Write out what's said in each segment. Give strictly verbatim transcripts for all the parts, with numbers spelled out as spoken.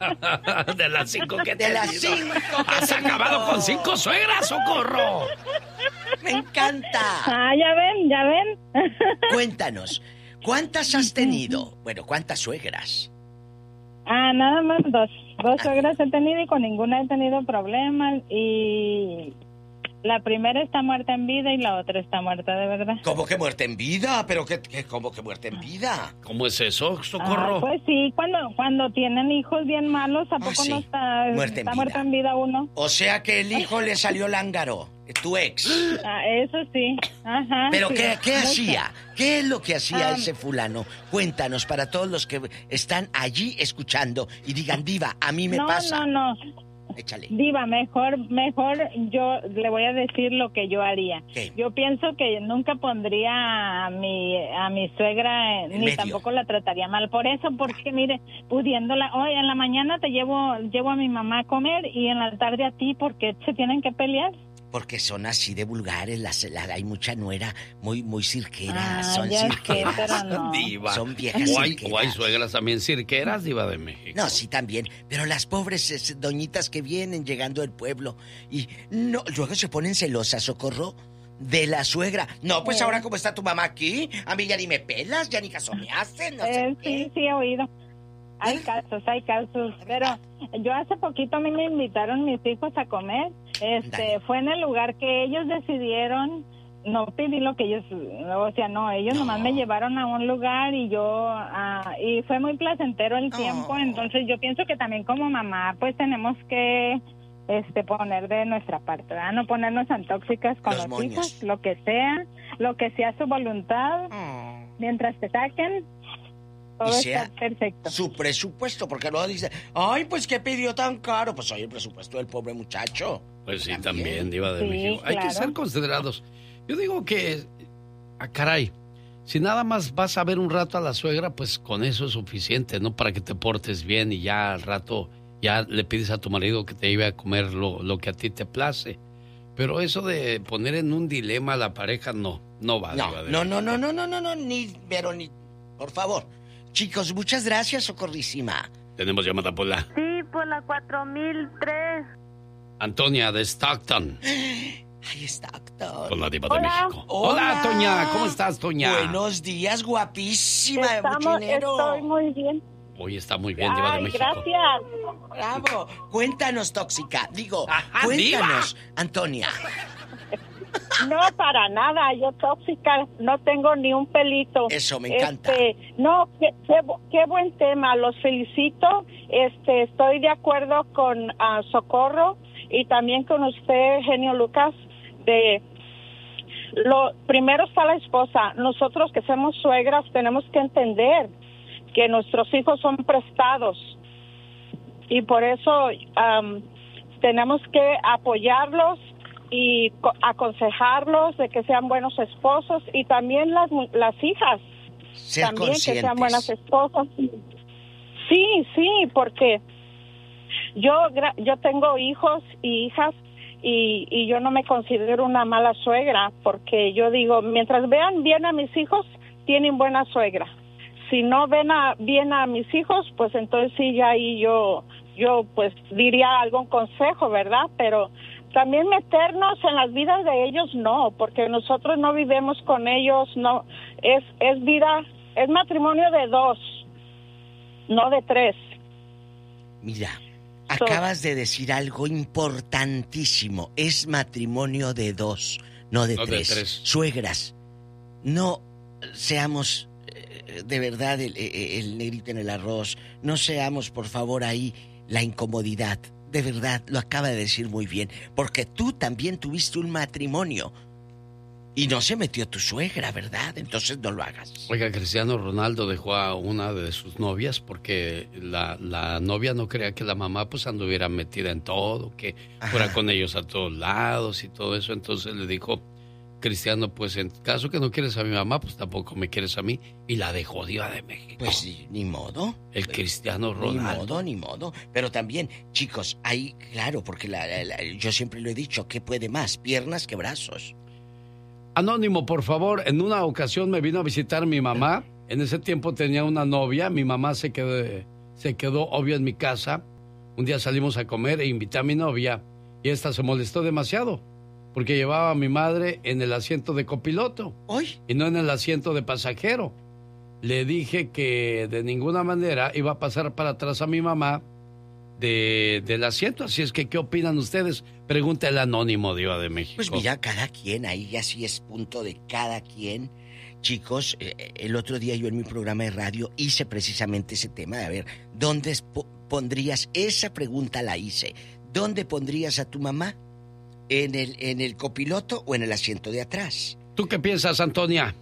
De las cinco que De las cinco que ¿Has acabado con cinco suegras, Socorro? Me encanta. Ah, ya ven, ya ven. Cuéntanos, ¿cuántas has tenido? Bueno, ¿cuántas suegras? Ah, nada más dos. Dos suegras he tenido y con ninguna he tenido problemas. Y la primera está muerta en vida y la otra está muerta de verdad. ¿Cómo que muerte en vida? ¿Pero qué, qué cómo que muerte en vida? ¿Cómo es eso, Socorro? Ah, pues sí, cuando cuando tienen hijos bien malos, ¿a poco Ah, sí. no está, Muerte en está vida. muerta en vida uno? O sea que el hijo le salió lángaro, tu ex. Ah, eso sí. Ajá. ¿Pero sí, qué, qué mucho. hacía? ¿Qué es lo que hacía Ah, ese fulano? Cuéntanos para todos los que están allí escuchando y digan, diva, a mí me no, pasa. No, no, Échale. Diva, mejor, mejor yo le voy a decir lo que yo haría. ¿Qué? Yo pienso que nunca pondría a mi a mi suegra, eh, ni medio. tampoco la trataría mal. Por eso, porque mire, pudiéndola, hoy en la mañana te llevo llevo a mi mamá a comer y en la tarde a ti, porque se tienen que pelear. Porque son así de vulgares, las, la- hay mucha nuera muy, muy cirquera, Ah, son ya sé, cirqueras. pero no. Diva. Son viejas O hay, cirqueras. o hay suegras también cirqueras, Diva de México. No, sí, también. Pero las pobres es, doñitas que vienen llegando del pueblo y no, luego se ponen celosas, Socorro, de la suegra. No, pues Sí. ahora como está tu mamá aquí, a mí ya ni me pelas, ya ni caso me hacen, no sé Eh, qué. sí, sí he oído. Hay casos, hay casos, pero yo hace poquito a mí me invitaron mis hijos a comer. Este, Dale. fue en el lugar que ellos decidieron, no pedí lo que ellos, o sea, no, ellos No. nomás me llevaron a un lugar y yo, ah, y fue muy placentero el tiempo, Oh. entonces yo pienso que también como mamá, pues tenemos que, este, poner de nuestra parte, ¿verdad? No ponernos tan tóxicas con Los los, moños. hijos, lo que sea, lo que sea su voluntad, Oh. mientras te saquen, todo Y está sea perfecto. su presupuesto, porque luego dice, ay, pues ¿qué pidió tan caro? Pues oye, el presupuesto del pobre muchacho. Pues sí, También. también, Diva de Sí, México. Hay que claro. ser considerados. Yo digo que, ah, caray, si nada más vas a ver un rato a la suegra, pues con eso es suficiente, ¿no? Para que te portes bien y ya al rato ya le pides a tu marido que te lleve a comer lo, lo que a ti te place. Pero eso de poner en un dilema a la pareja, no, no va. No, Diva de no, México. no, no, no, no, no, no, ni, pero ni, por favor. Chicos, muchas gracias, Socorrísima. Tenemos llamada por la Sí, por la cuatro mil tres. Antonia de Stockton, Ahí está, actor. con la Diva de Hola. México. Hola, Toña, ¿cómo estás, Toña? Buenos días, guapísima, de mucho Estamos, dinero. estoy muy bien. Hoy está muy bien, Diva de Ay, México. gracias. Bravo. Cuéntanos, tóxica. Digo, Ajá, cuéntanos, Antonia. No, para nada, yo tóxica, no tengo ni un pelito. Eso, me encanta. Este, no, qué, qué, bu- qué buen tema, los felicito. Este, estoy de acuerdo con ah, Socorro y también con usted, Genio Lucas, de lo primero está la esposa. Nosotros que somos suegras tenemos que entender que nuestros hijos son prestados y por eso am, tenemos que apoyarlos y co- aconsejarlos de que sean buenos esposos y también las mu- las hijas Ser también que sean conscientes. buenas esposas. Sí, sí, porque yo gra- yo tengo hijos y hijas y, y yo no me considero una mala suegra porque yo digo, mientras vean bien a mis hijos, tienen buena suegra. Si no ven a, bien a mis hijos, pues entonces sí, ya ahí yo, yo pues diría algún consejo, ¿verdad? Pero también meternos en las vidas de ellos, no, porque nosotros no vivimos con ellos, no, es, es vida, es matrimonio de dos, no de tres. Mira, acabas de decir algo importantísimo. Es matrimonio de dos, no de, No de tres. tres. Suegras, no seamos eh, de verdad el, el- el negrito en el arroz. No seamos, por favor, ahí la incomodidad. De verdad, lo acaba de decir muy bien. Porque tú también tuviste un matrimonio. Y no se metió tu suegra, ¿verdad? Entonces no lo hagas. Oiga, Cristiano Ronaldo dejó a una de sus novias porque la, la novia no creía que la mamá pues anduviera metida en todo, que Ajá. fuera con ellos a todos lados y todo eso. Entonces le dijo, Cristiano, pues en caso que no quieres a mi mamá, pues tampoco me quieres a mí. Y la dejó, Diva de México. Pues ni- ni modo. El Cristiano Ni Ronaldo. modo, ni modo. Pero también, chicos, ahí, claro, porque la- la- la- yo siempre lo he dicho, ¿qué puede más? Piernas que brazos. Anónimo, por favor, en una ocasión me vino a visitar mi mamá. En ese tiempo tenía una novia. Mi mamá se quedó, se quedó obvio en mi casa. Un día salimos a comer e invité a mi novia y esta se molestó demasiado porque llevaba a mi madre en el asiento de copiloto ¿Hoy? y no en el asiento de pasajero. Le dije que de ninguna manera iba a pasar para atrás a mi mamá de, del asiento. Así es que, ¿qué opinan ustedes? Pregunta el anónimo, Diva de México. Pues mira, cada quien, ahí ya sí es punto de cada quien. Chicos, eh, el otro día yo en mi programa de radio hice precisamente ese tema de a ver, ¿dónde pondrías? Esa pregunta la hice. ¿Dónde pondrías a tu mamá? ¿En el, en el copiloto o en el asiento de atrás? ¿Tú qué piensas, Antonia?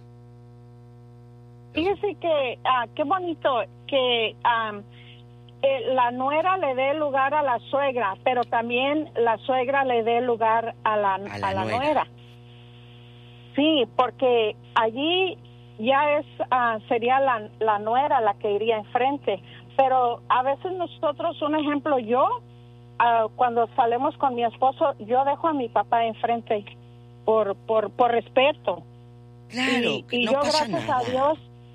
Fíjese que, ah, qué bonito que um, eh, la nuera le dé lugar a la suegra, pero también la suegra le dé lugar a la, A la a la nuera. nuera. Sí, porque allí ya es ah, sería la, la nuera la que iría enfrente, pero a veces nosotros, un ejemplo, yo ah, cuando salimos con mi esposo, yo dejo a mi papá enfrente por por por respeto. Claro, y, que y no yo pasa gracias nada. a Dios,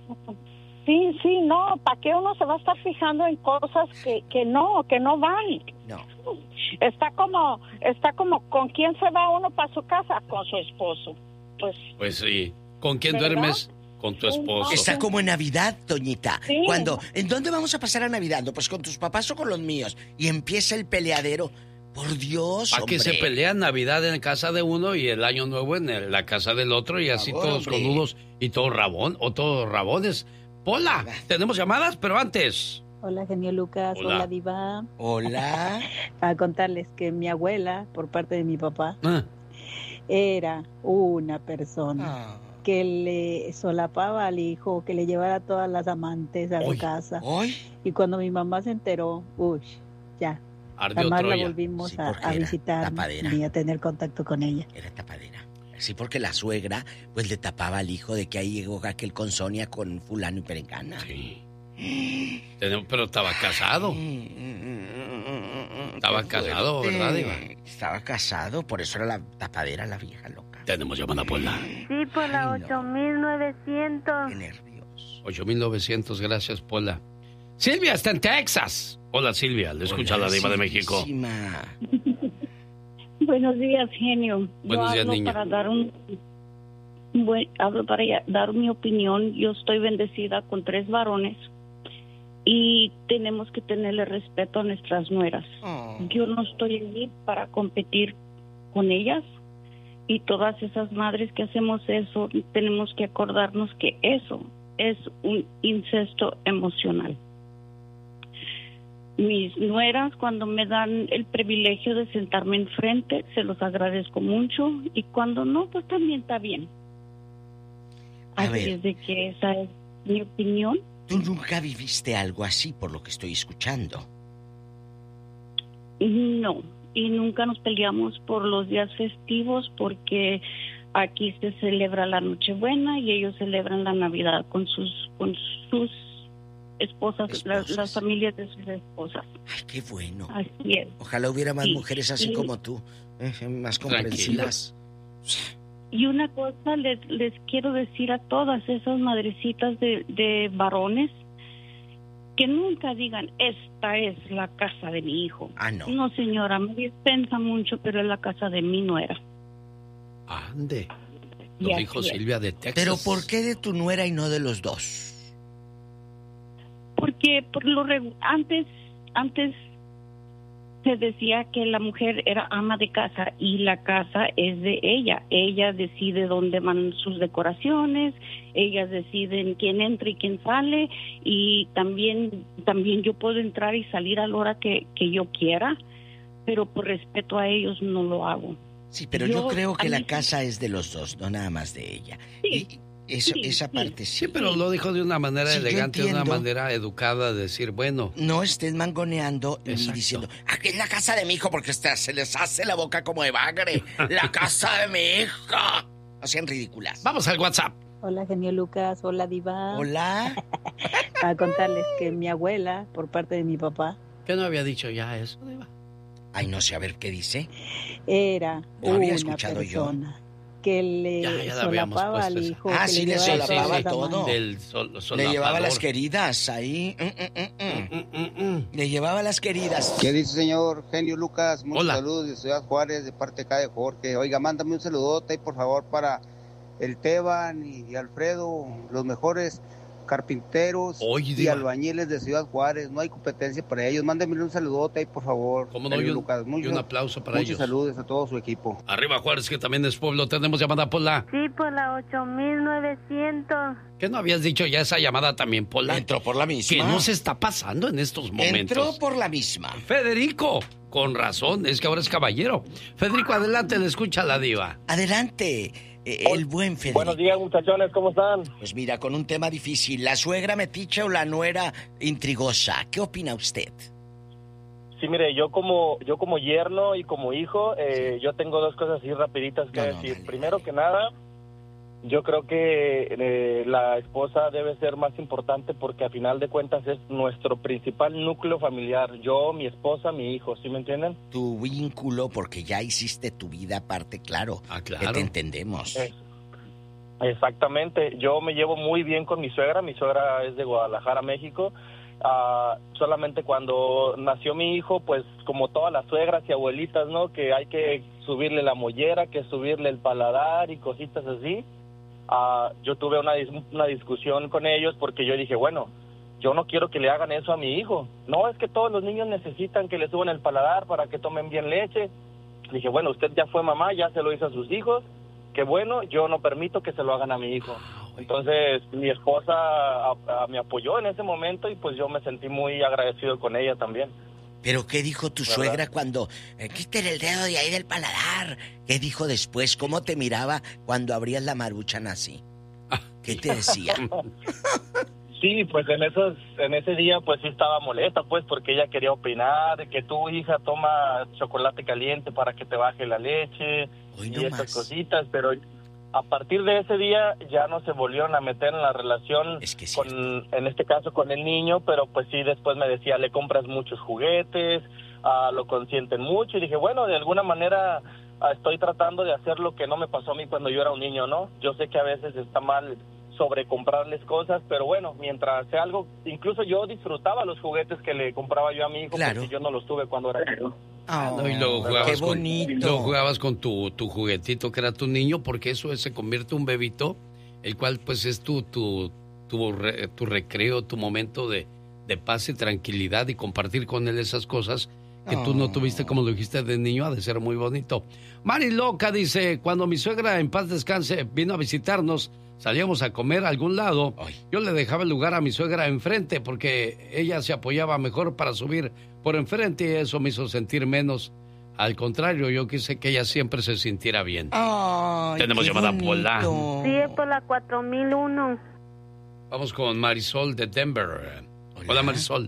sí, sí, no, ¿para qué uno se va a estar fijando en cosas que, que no, que no van? No. Está como, está como, ¿con quién se va uno para su casa? Con su esposo. Pues, Pues sí. ¿Con quién ¿verdad? duermes? Con tu esposo. Está como en Navidad, Toñita. Sí. Cuando, ¿en dónde vamos a pasar a Navidad? No, pues con tus papás o con los míos. Y empieza el peleadero. Por Dios, ¿Para hombre. que se pelean Navidad en casa de uno y el Año Nuevo en el- la casa del otro y así Por favor, todos hombre. coludos y todos rabón o todos rabones? Pola, tenemos llamadas, pero antes. Hola, genio Lucas. Hola. Hola, Diva. Hola. A contarles que mi abuela, por parte de mi papá, Ah, era una persona Ah. que le solapaba al hijo, que le llevara a todas las amantes a Uy. su casa. ¿Hoy? Y cuando mi mamá se enteró, uy, ya, ardió jamás la Troya. volvimos Sí, a, porque a era visitar tapadera. ni a tener contacto con ella. Era tapadera. Sí, porque la suegra, pues le tapaba al hijo de que ahí llegó aquel con Sonia con fulano y perengana. Sí. Tenemos- pero estaba casado. Estaba Qué casado, fuerte. ¿verdad, Diva? Estaba casado, por eso era la tapadera la vieja loca. Tenemos llamada, Pola. Sí, por la Ay, no. ocho mil novecientos. Qué nervios. ocho mil novecientos, gracias, Pola. Silvia está en Texas. Hola, Silvia, le escucha Hola, la Diva de México. Silvísima. Buenos días, genio. Buenos Yo días, hablo niña. para dar un, un buen- hablo para ya- dar mi opinión. Yo estoy bendecida con tres varones y tenemos que tenerle respeto a nuestras nueras. Oh. Yo no estoy allí para competir con ellas y todas esas madres que hacemos eso, tenemos que acordarnos que eso es un incesto emocional. Mis nueras, cuando me dan el privilegio de sentarme enfrente, se los agradezco mucho, y cuando no, pues también está bien. A Así ver. es de que esa es mi opinión. Tú nunca viviste algo así, por lo que estoy escuchando. No, y nunca nos peleamos por los días festivos, porque aquí se celebra la Nochebuena y ellos celebran la Navidad con sus con sus esposas, Esposas. Las, las familias de sus esposas. Ay, qué bueno. Así es. Ojalá hubiera más Sí, mujeres así sí. como tú, eh, más Tranquilas. comprensivas. Y una cosa les, les quiero decir a todas esas madrecitas de, de varones, que nunca digan, esta es la casa de mi hijo. Ah, no. No, señora, me dispensa mucho, pero es la casa de mi nuera. Ande. Y Lo así dijo es. Silvia de Texas. Pero ¿por qué de tu nuera y no de los dos? Porque por lo regu- antes antes se decía que la mujer era ama de casa y la casa es de ella. Ella decide dónde van sus decoraciones, ellas deciden quién entra y quién sale, y también también yo puedo entrar y salir a la hora que, que yo quiera, pero por respeto a ellos no lo hago. Sí, pero yo, Yo- creo que a la mí- casa es de los dos, no nada más de ella. Sí, Y eso, sí, esa sí. parte sí. Sí, pero lo dijo de una manera Sí, yo elegante, de una entiendo. manera educada, de decir, bueno, No estén mangoneando ni Exacto. diciendo, aquí es la casa de mi hijo, porque hasta se les hace la boca como de bagre. La casa de mi hija. No sean ridículas. vamos al WhatsApp. Hola, genio Lucas. Hola, Diva. Hola. A contarles que mi abuela, por parte de mi papá, ¿Qué no había dicho ya eso, Diva? Ay, no sé, a ver qué dice. era Lo había una escuchado yo. persona que le Ya, ya la habíamos solapaba al puesto esa. hijo. Ah, que sí, le llevaba Sí, solapaba todas sí, las todo. amantes. Del sol, Le solapador. llevaba las queridas ahí. Mm, mm, mm, mm. Mm, mm, mm. Le llevaba las queridas. ¿Qué dice, señor Genio Lucas? Muchos Hola. saludos de Ciudad Juárez, de parte acá de Jorge. Oiga, mándame un saludote ahí, por favor, para el Teban y, y Alfredo, los mejores carpinteros Oye, y Diva. albañiles de Ciudad Juárez. No hay competencia para ellos. Mándenme un saludote ahí, por favor. ¿Cómo no? Genio Y un, Lucas. y Mucho- un aplauso para muchos ellos. saludos a todo su equipo. Arriba Juárez, que también es pueblo. Tenemos llamada, Pola. Sí, por la ocho mil novecientos. ¿Qué no habías dicho ya esa llamada también, Pola? Entró por la ¿Qué misma. no se está pasando en estos momentos? Entró por la misma. Federico, con razón, es que ahora es caballero. Federico, adelante, le escucha la diva. Adelante, eh, el buen Federico. Buenos días, muchachones, ¿cómo están? Pues mira, con un tema difícil, ¿la suegra metiche o la nuera intrigosa? ¿Qué opina usted? Sí, mire, yo como yo como yerno y como hijo, eh, yo tengo dos cosas así rapiditas que No, no, decir. dale, Primero dale. que nada, yo creo que eh, la esposa debe ser más importante porque a final de cuentas es nuestro principal núcleo familiar. Yo, mi esposa, mi hijo, ¿sí me entienden? Tu vínculo, porque ya hiciste tu vida aparte, claro. Ah, Que claro. te entendemos. Eh, Exactamente, yo me llevo muy bien con mi suegra, mi suegra es de Guadalajara, México. Ah, solamente cuando nació mi hijo, pues como todas las suegras y abuelitas, ¿no? Que hay que subirle la mollera, que subirle el paladar y cositas así. Ah, yo tuve una, dis- una discusión con ellos porque yo dije, bueno, yo no quiero que le hagan eso a mi hijo. No, es que todos los niños necesitan que le suban el paladar para que tomen bien leche. Dije, bueno, usted ya fue mamá, ya se lo hizo a sus hijos. Que bueno, yo no permito que se lo hagan a mi hijo. Entonces, mi esposa a- a- me apoyó en ese momento y pues yo me sentí muy agradecido con ella también. ¿Pero qué dijo tu ¿Verdad? suegra cuando... Eh, quítale el dedo de ahí del paladar? ¿Qué dijo después? ¿Cómo te miraba cuando abrías la maruchan así? ¿Qué te decía? Sí, pues en esos, en ese día pues sí estaba molesta pues porque ella quería opinar que tu hija toma chocolate caliente para que te baje la leche Hoy y no esas más. cositas, pero a partir de ese día ya no se volvieron a meter en la relación Es que es con, cierto. en este caso con el niño, pero pues sí después me decía, le compras muchos juguetes, ah, lo consienten mucho y dije, bueno, de alguna manera ah, estoy tratando de hacer lo que no me pasó a mí cuando yo era un niño, ¿no? Yo sé que a veces está mal sobre comprarles cosas, pero bueno, mientras sea algo, incluso yo disfrutaba los juguetes que le compraba yo a mi hijo, Claro. porque yo no los tuve cuando era niño. Oh, No, y luego qué jugabas, con, bonito. luego jugabas con tu, tu juguetito que era tu niño, porque eso es- se convierte en un bebito, el cual pues es tu, tu, tu, re- tu recreo, tu momento de, de paz y tranquilidad y compartir con él esas cosas que tú no Oh. tuviste como lo dijiste de niño, ha de ser muy bonito. Mari Loca dice, cuando mi suegra en paz descanse vino a visitarnos, salíamos a comer a algún lado, Ay. yo le dejaba el lugar a mi suegra enfrente porque ella se apoyaba mejor para subir por enfrente y eso me hizo sentir menos. Al contrario, yo quise que ella siempre se sintiera bien. Ay, Tenemos qué llamada bonito. Pola. Sí, es por la cuatro mil uno. Vamos con Marisol de Denver. Hola, Hola. Marisol.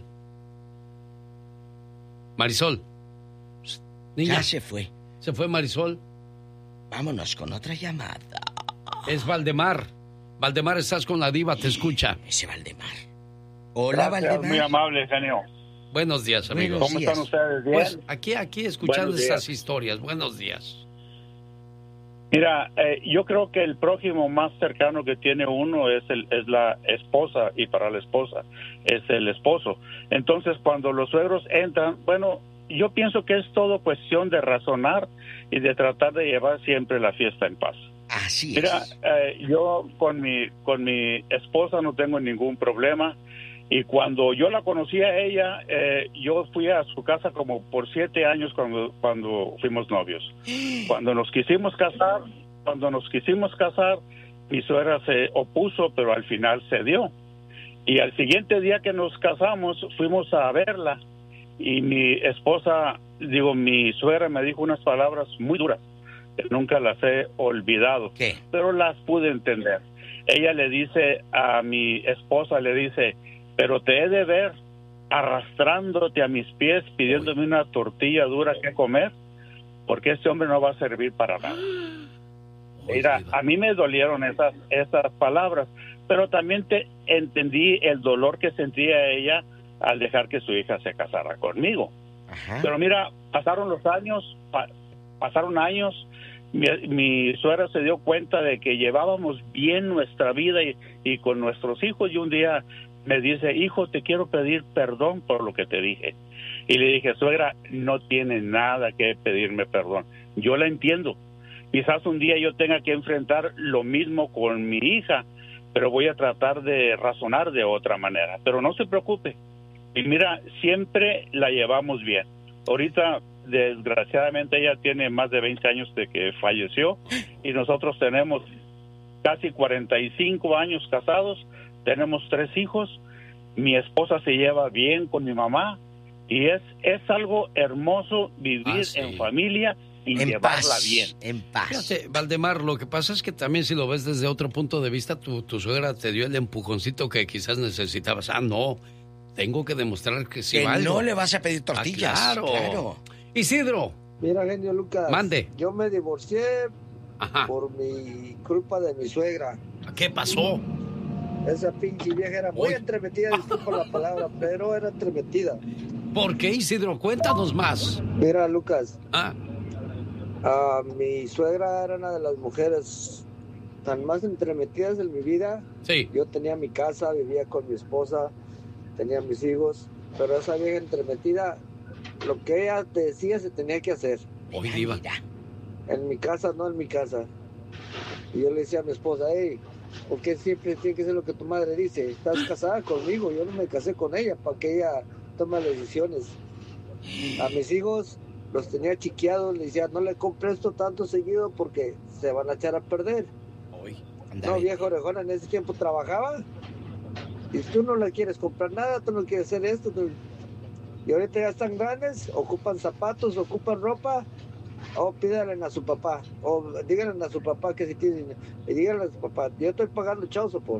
Marisol. Niña, Ya se fue. se fue Marisol. Vámonos con otra llamada. Es Valdemar. Valdemar, estás con la diva, te escucha. Ese Valdemar. Hola, Gracias, Valdemar. muy amable, genio. Buenos días, amigos. Buenos ¿Cómo días. están ustedes? ¿Bien? Pues aquí, aquí escuchando Buenos estas días. historias. Buenos días. Mira, eh, yo creo que el prójimo más cercano que tiene uno es el es la esposa y para la esposa es el esposo. Entonces, cuando los suegros entran, bueno, yo pienso que es todo cuestión de razonar y de tratar de llevar siempre la fiesta en paz. Así Mira, es. eh, yo con mi con mi esposa no tengo ningún problema y cuando yo la conocí a ella, eh, yo fui a su casa como por siete años cuando cuando fuimos novios. Cuando nos quisimos casar, cuando nos quisimos casar, mi suegra se opuso, pero al final cedió. Y al siguiente día que nos casamos, fuimos a verla y mi esposa, digo, mi suegra me dijo unas palabras muy duras que nunca las he olvidado, ¿Qué? pero las pude entender. Ella le dice a mi esposa, le dice, pero te he de ver arrastrándote a mis pies, pidiéndome una tortilla dura que comer, porque este hombre no va a servir para nada. Mira, a mí me dolieron esas, esas palabras, pero también te entendí el dolor que sentía ella al dejar que su hija se casara conmigo. Ajá. Pero mira, pasaron los años, pa- pasaron años Mi, mi suegra se dio cuenta de que llevábamos bien nuestra vida y, y con nuestros hijos, y un día me dice, hijo, te quiero pedir perdón por lo que te dije. Y le dije, suegra, no tiene nada que pedirme perdón. Yo la entiendo. Quizás un día yo tenga que enfrentar lo mismo con mi hija, pero voy a tratar de razonar de otra manera. Pero no se preocupe. Y mira, siempre la llevamos bien. Ahorita, desgraciadamente, ella tiene más de veinte años de que falleció y nosotros tenemos casi cuarenta y cinco años casados, tenemos tres hijos, mi esposa se lleva bien con mi mamá y es, es algo hermoso vivir ah, sí. en familia y en llevarla paz, bien. En paz. Fíjate, Valdemar, lo que pasa es que también si lo ves desde otro punto de vista, tu, tu suegra te dio el empujoncito que quizás necesitabas. Ah, no, tengo que demostrar que sí que valgo. no le vas a pedir tortillas. Ah, claro. claro. Isidro. Mira, genio Lucas. Mande. Yo me divorcié Ajá. por mi culpa de mi suegra. ¿Qué pasó? Esa pinche vieja era muy Uy. entremetida, disculpa la palabra, pero era entremetida. ¿Por qué, Isidro? Cuéntanos más. Mira, Lucas. Ah. Uh, mi suegra era una de las mujeres tan más entremetidas en mi vida. Sí. Yo tenía mi casa, vivía con mi esposa, tenía mis hijos, pero esa vieja entremetida, lo que ella te decía se tenía que hacer. Hoy diva. En mi casa, no en mi casa. Y yo le decía a mi esposa, hey, ¿por qué siempre tiene que ser lo que tu madre dice? Estás casada conmigo, yo no me casé con ella para que ella tome las decisiones. A mis hijos los tenía chiqueados, le decía, no le compres esto tanto seguido porque se van a echar a perder. Hoy. No, vieja orejona, en ese tiempo trabajaba y tú no le quieres comprar nada, tú no quieres hacer esto. Tú... Y ahorita ya están grandes, ocupan zapatos, ocupan ropa. O pídanle a su papá, o díganle a su papá que si tienen, y díganle a su papá, yo estoy pagando chao sopor.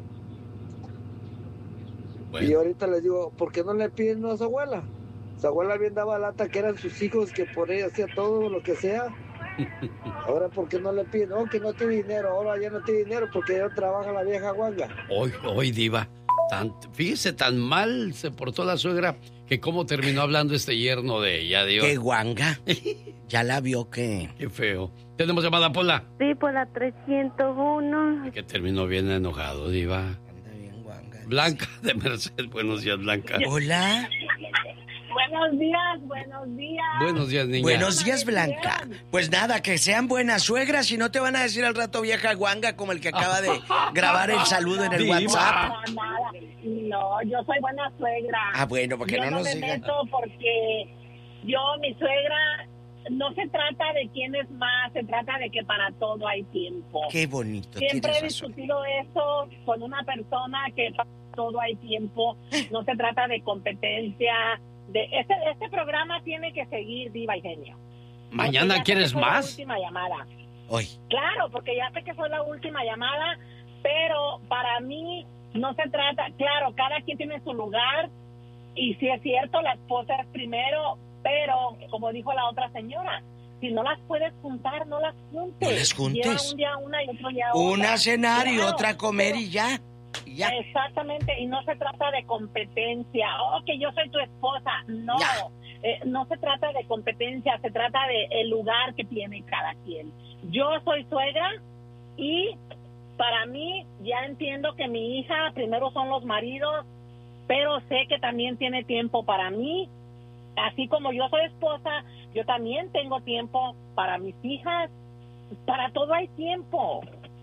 Bueno. Y ahorita les digo, ¿por qué no le piden a su abuela? Su abuela bien daba lata que eran sus hijos, que por ella hacía todo lo que sea. Ahora, ¿por qué no le piden? Oh, que no tiene dinero, ahora ya no tiene dinero porque ya trabaja la vieja guanga. Hoy, hoy, diva, tan, fíjese, tan mal se portó la suegra que cómo terminó hablando este yerno de ella, diva. ¿Qué guanga? Ya la vio que... Qué feo. ¿Tenemos llamada, Pola? Sí, por la trescientos uno. Que terminó bien enojado, diva. Anda bien guanga. Blanca de Merced. Buenos días, Blanca. Hola. Buenos días, buenos días. Buenos días, niña. Buenos días, Blanca. Pues nada, que sean buenas suegras y no te van a decir al rato vieja guanga como el que acaba de grabar el saludo en el Diva. WhatsApp. No, nada. No, yo soy buena suegra. Ah, bueno, porque yo no no nos me digan. meto porque yo, mi suegra, no se trata de quién es más, se trata de que para todo hay tiempo. Qué bonito. Siempre he razón. discutido eso con una persona que para todo hay tiempo. No se trata de competencia. De este, este programa tiene que seguir, Diva y Genio. ¿Mañana quieres más? La última llamada. Hoy. Claro, porque ya sé que fue la última llamada, pero para mí no se trata, claro, cada quien tiene su lugar y sí es cierto, la esposa es primero, pero como dijo la otra señora, si no las puedes juntar, no las juntes. No las juntes. Lleva un día una y otro día otra. Una a cenar y Claro, otra a comer pero, y ya. Y ya. Exactamente, y no se trata de competencia. Oh, que yo soy tu esposa. No, eh, no se trata de competencia, se trata de el lugar que tiene cada quien. Yo soy suegra y para mí ya entiendo que mi hija primero son los maridos, pero sé que también tiene tiempo para mí. Así como yo soy esposa, yo también tengo tiempo para mis hijas. Para todo hay tiempo.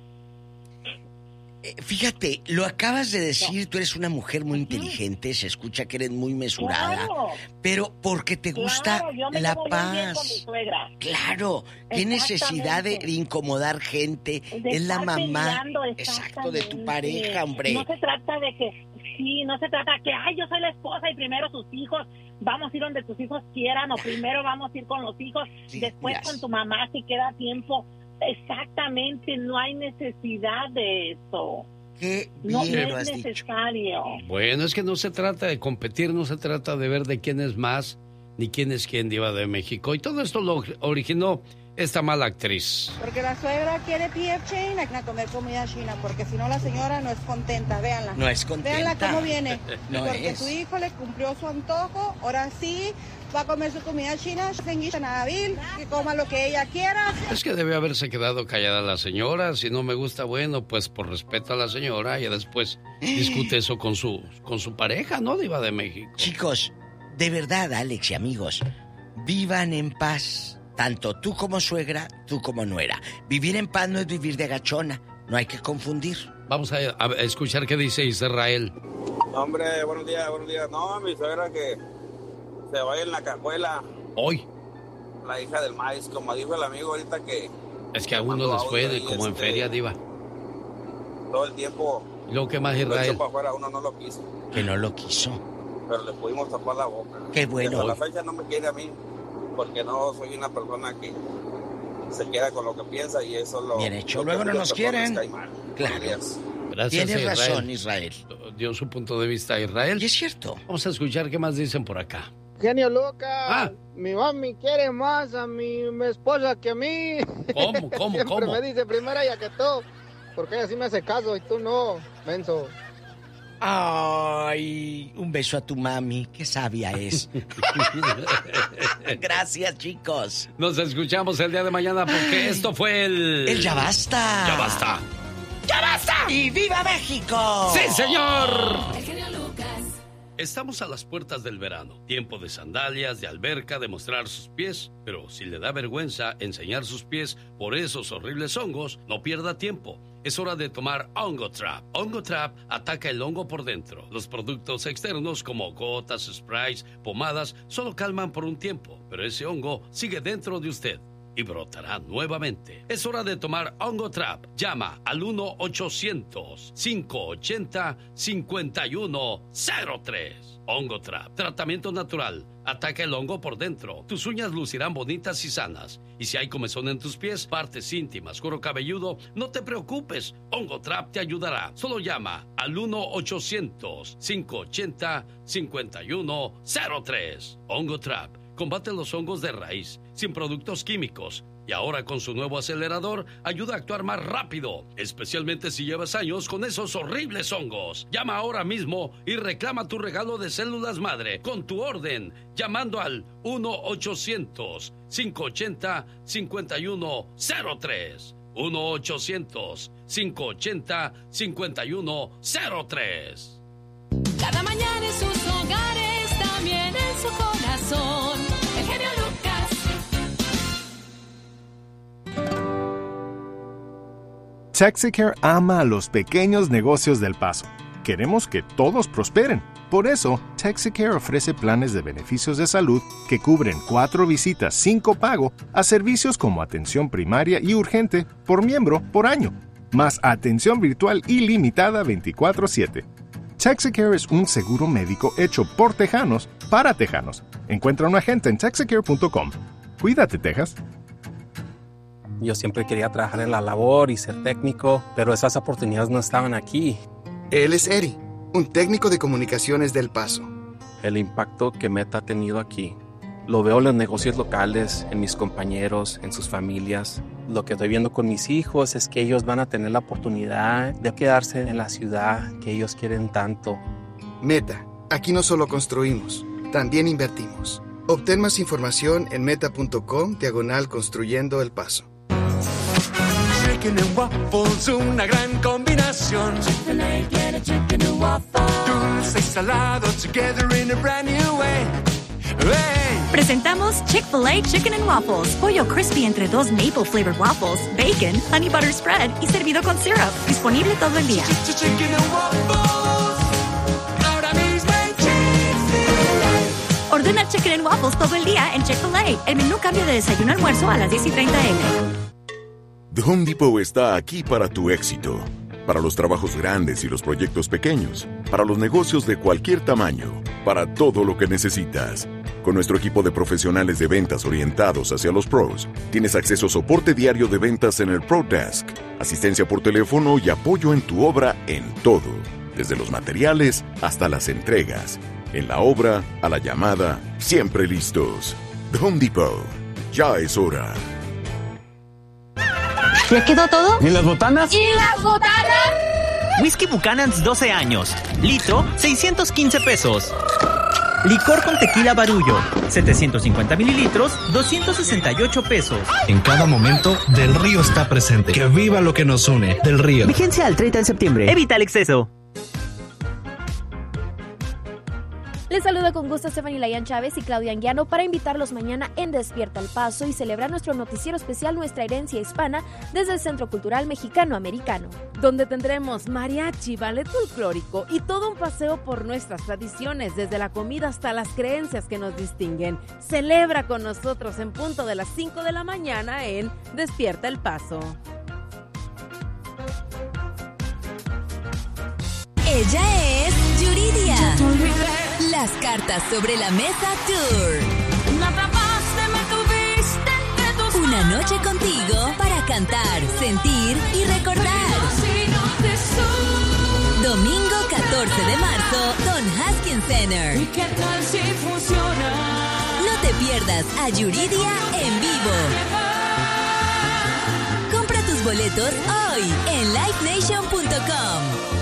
Fíjate, lo acabas de decir, tú eres una mujer muy inteligente, se escucha que eres muy mesurada, claro, pero porque te gusta claro, yo me la llevo muy bien con mi paz. suegra. Claro, qué necesidad de, de incomodar gente, de es la mamá, peleando, exacto, de tu pareja, hombre. No se trata de que, sí, no se trata de que, ay, yo soy la esposa y primero sus hijos, vamos a ir donde tus hijos quieran, o primero vamos a ir con los hijos, sí, después yes. con tu mamá si queda tiempo. Exactamente, no hay necesidad de eso. Qué bien no, lo no has es necesario. dicho. Bueno, es que no se trata de competir, no se trata de ver de quién es más, ni quién es quién, Diva de México. Y todo esto lo originó esta mala actriz. Porque la suegra quiere P F Chain a comer comida china, porque si no la señora no es contenta, véanla. No es contenta. Véanla cómo viene. No porque es. su hijo le cumplió su antojo, ahora sí va a comer su comida china, que coma lo que ella quiera. Es que debe haberse quedado callada la señora. Si no me gusta, bueno, pues por respeto a la señora, y después discute eso con su, con su pareja, ¿no, Diva de México? Chicos, de verdad, Alex y amigos, vivan en paz. Tanto tú como suegra, tú como nuera. Vivir en paz no es vivir de agachona. No hay que confundir. Vamos a, a escuchar qué dice Israel. Hombre, buenos días, buenos días. No, mi suegra que se vaya en la cajuela. Hoy. La hija del maíz, como dijo el amigo ahorita que... Es que a uno les fue de, como en este, feria, Diva. Todo el tiempo... Lo que más Israel. Lo echó para afuera, uno no lo quiso. Que no lo quiso. Pero le pudimos tapar la boca. Qué bueno. Hasta la fecha no me quiere a mí, porque no soy una persona que se queda con lo que piensa y eso lo... Bien hecho, lo luego no nos quieren. Claro. Gracias, Tienes Israel. razón, Israel. Dio su punto de vista a Israel. Y es cierto. Vamos a escuchar qué más dicen por acá. Genio Lucas, ah. mi mami quiere más a mi, mi esposa que a mí. ¿Cómo, cómo, Siempre cómo? me dice primero ella que tú, porque ella sí me hace caso y tú no, menso. Ay, un beso a tu mami, qué sabia es. Gracias, chicos. Nos escuchamos el día de mañana porque esto fue el... El Ya Basta. Ya Basta. ¡Ya Basta! ¡Y viva México! ¡Sí, señor! Estamos a las puertas del verano, tiempo de sandalias, de alberca, de mostrar sus pies, pero si le da vergüenza enseñar sus pies por esos horribles hongos, no pierda tiempo. Es hora de tomar Hongo Trap. Hongo Trap ataca el hongo por dentro. Los productos externos como gotas, sprays, pomadas, solo calman por un tiempo, pero ese hongo sigue dentro de usted y brotará nuevamente. Es hora de tomar Hongo Trap. Llama al uno ochocientos, cinco ochenta, cincuenta y uno cero tres. Hongo Trap. Tratamiento natural. Ataca el hongo por dentro. Tus uñas lucirán bonitas y sanas. Y si hay comezón en tus pies, partes íntimas, cuero cabelludo, no te preocupes. Hongo Trap te ayudará. Solo llama al uno ochocientos, cinco ochenta, cincuenta y uno cero tres. Hongo Trap. Combate los hongos de raíz, sin productos químicos. Y ahora con su nuevo acelerador, ayuda a actuar más rápido, especialmente si llevas años con esos horribles hongos. Llama ahora mismo y reclama tu regalo de células madre con tu orden, llamando al uno ochocientos, cinco ochenta, cincuenta y uno cero tres. uno ochocientos, cinco ochenta, cincuenta y uno cero tres. Cada mañana en sus hogares, también en su corazón, el genio Lucas. Texicare ama a los pequeños negocios del Paso. Queremos que todos prosperen. Por eso, Texicare ofrece planes de beneficios de salud que cubren cuatro visitas sin copago a servicios como atención primaria y urgente por miembro por año, más atención virtual ilimitada veinticuatro siete. Texicare es un seguro médico hecho por tejanos para tejanos. Encuentra un agente en texicare punto com. Cuídate, Texas. Yo siempre quería trabajar en la labor y ser técnico, pero esas oportunidades no estaban aquí. Él es Eddie, un técnico de comunicaciones del Paso. El impacto que Meta ha tenido aquí lo veo en los negocios locales, en mis compañeros, en sus familias. Lo que estoy viendo con mis hijos es que ellos van a tener la oportunidad de quedarse en la ciudad que ellos quieren tanto. Meta, aquí no solo construimos, también invertimos. Obtén más información en meta punto com diagonal construyendo el Paso. Chicken and waffles, una gran combinación. Chick-fil-A, get a chicken and waffle. Dulce y salado together in a brand new way. Hey. Presentamos Chick-fil-A Chicken and Waffles. Pollo crispy entre dos maple flavored waffles, bacon, honey butter spread y servido con syrup. Disponible todo el día. Chicken and waffles. Ahora mismo en Chick-fil-A. Ordena Chicken and Waffles todo el día en Chick-fil-A. El menú cambia de desayuno a almuerzo a las diez y treinta eme. The Home Depot está aquí para tu éxito. Para los trabajos grandes y los proyectos pequeños. Para los negocios de cualquier tamaño. Para todo lo que necesitas. Con nuestro equipo de profesionales de ventas orientados hacia los pros, tienes acceso a soporte diario de ventas en el Pro Desk, asistencia por teléfono y apoyo en tu obra en todo. Desde los materiales hasta las entregas. En la obra, a la llamada, siempre listos. The Home Depot. Ya es hora. ¿Ya quedó todo? ¿Y las botanas? ¿Y las botanas? Whisky Buchanan's doce años. Litro, seiscientos quince pesos. Licor con tequila Barullo, setecientos cincuenta mililitros, doscientos sesenta y ocho pesos. En cada momento, Del Río está presente. Que viva lo que nos une. Del Río. Vigencia al treinta de septiembre. Evita el exceso. Les saluda con gusto Stephanie Layan Chávez y Claudia Anguiano para invitarlos mañana en Despierta al Paso y celebrar nuestro noticiero especial Nuestra Herencia Hispana desde el Centro Cultural Mexicano-Americano, donde tendremos mariachi, ballet folclórico y todo un paseo por nuestras tradiciones, desde la comida hasta las creencias que nos distinguen. Celebra con nosotros en punto de las cinco de la mañana en Despierta el Paso. Ella es Yuridia. Las cartas sobre la mesa tour. Una noche contigo para cantar, sentir y recordar. Domingo catorce de marzo, Don Haskins Center. No te pierdas a Yuridia en vivo. Compra tus boletos hoy en live nation punto com.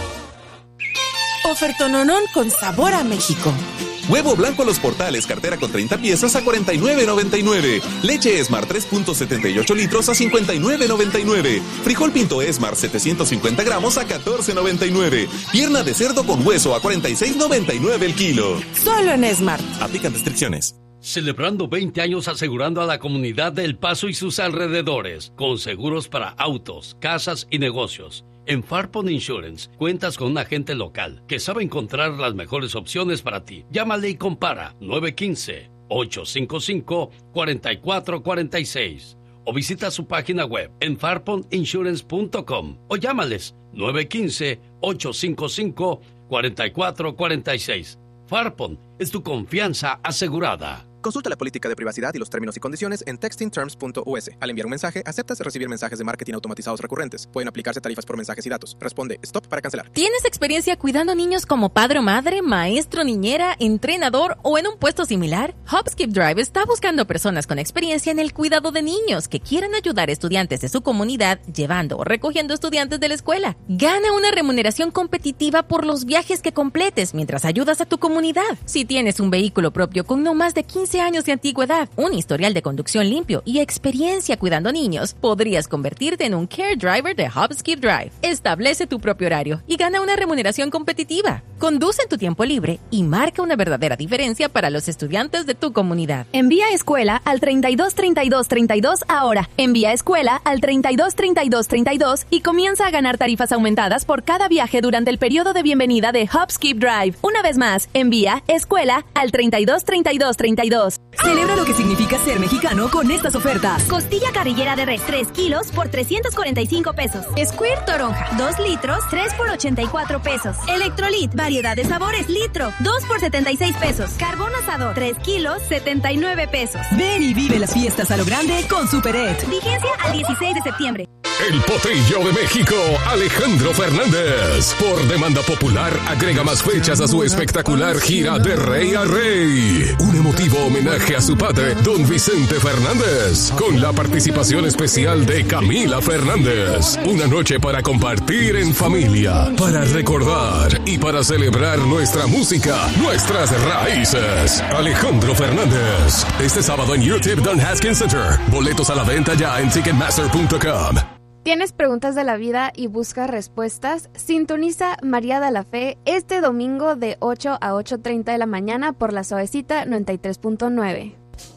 Ofertononón con sabor a México. Huevo blanco a Los Portales, cartera con treinta piezas a cuarenta y nueve noventa y nueve. Leche Esmar tres punto setenta y ocho litros a cincuenta y nueve noventa y nueve. Frijol Pinto Esmar setecientos cincuenta gramos a catorce noventa y nueve. Pierna de cerdo con hueso a cuarenta y seis noventa y nueve el kilo. Solo en Esmar. Aplican restricciones. Celebrando veinte años asegurando a la comunidad de El Paso y sus alrededores, con seguros para autos, casas y negocios. En Farpon Insurance cuentas con un agente local que sabe encontrar las mejores opciones para ti. Llámale y compara nueve uno cinco, ocho cinco cinco, cuatro cuatro cuatro seis o visita su página web en farpon insurance punto com o llámales nueve uno cinco, ocho cinco cinco, cuatro cuatro cuatro seis. Farpon es tu confianza asegurada. Consulta la política de privacidad y los términos y condiciones en texting terms punto u s. Al enviar un mensaje, aceptas recibir mensajes de marketing automatizados recurrentes. Pueden aplicarse tarifas por mensajes y datos. Responde stop para cancelar. ¿Tienes experiencia cuidando niños como padre o madre, maestro, niñera, entrenador o en un puesto similar? Hopskip Drive está buscando personas con experiencia en el cuidado de niños que quieran ayudar a estudiantes de su comunidad llevando o recogiendo estudiantes de la escuela. Gana una remuneración competitiva por los viajes que completes mientras ayudas a tu comunidad. Si tienes un vehículo propio con no más de quince años de antigüedad, un historial de conducción limpio y experiencia cuidando niños, podrías convertirte en un Care Driver de Hopskip Drive. Establece tu propio horario y gana una remuneración competitiva. Conduce en tu tiempo libre y marca una verdadera diferencia para los estudiantes de tu comunidad. Envía escuela al treinta y dos treinta y dos treinta y dos ahora. Envía escuela al treinta y dos treinta y dos treinta y dos y comienza a ganar tarifas aumentadas por cada viaje durante el periodo de bienvenida de Hopskip Drive. Una vez más, envía escuela al treinta y dos treinta y dos treinta y dos. Celebra lo que significa ser mexicano con estas ofertas. Costilla carrillera de res tres kilos por trescientos cuarenta y cinco pesos. Squirt toronja dos litros tres por ochenta y cuatro pesos. Electrolit variedad de sabores litro dos por setenta y seis pesos. Carbón asador tres kilos setenta y nueve pesos. Ven y vive las fiestas a lo grande con Superet. Vigencia al dieciséis de septiembre. El Potrillo de México, Alejandro Fernández. Por demanda popular, agrega más fechas a su espectacular gira de rey a rey. Un emotivo homenaje a su padre, don Vicente Fernández, con la participación especial de Camila Fernández. Una noche para compartir en familia, para recordar y para celebrar nuestra música, nuestras raíces. Alejandro Fernández. Este sábado en U T I P Don Haskins Center. Boletos a la venta ya en ticketmaster punto com. ¿Tienes preguntas de la vida y buscas respuestas? Sintoniza María de la Fe este domingo de ocho a ocho treinta de la mañana por la Suavecita noventa y tres punto nueve.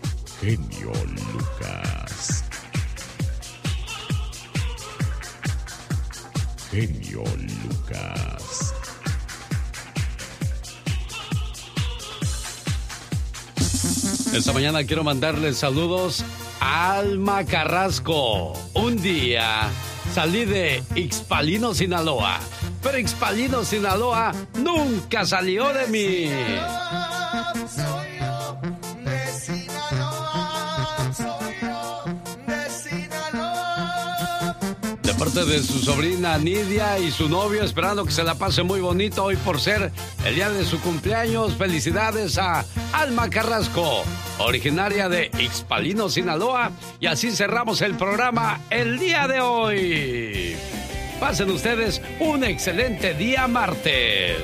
Genio Lucas. Genio Lucas. Esta mañana quiero mandarles saludos a Alma Carrasco. Un día salí de Ixpalino, Sinaloa, pero Ixpalino, Sinaloa nunca salió de mí. Soy yo de Sinaloa, soy yo de Sinaloa. De parte de su sobrina Nidia y su novio, esperando que se la pase muy bonito hoy por ser el día de su cumpleaños. Felicidades a Alma Carrasco, originaria de Ixpalino, Sinaloa. Y así cerramos el programa el día de hoy. Pasen ustedes un excelente día martes.